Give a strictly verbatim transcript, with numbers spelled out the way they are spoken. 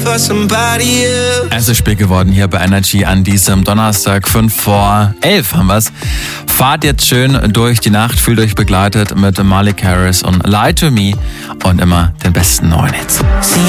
for somebody else. Es ist spät geworden hier bei Energy an diesem Donnerstag, fünf vor elf haben wir's. Fahrt jetzt schön durch die Nacht, fühlt euch begleitet mit Miley Cyrus und Lie to Me und immer den besten neuen Hits.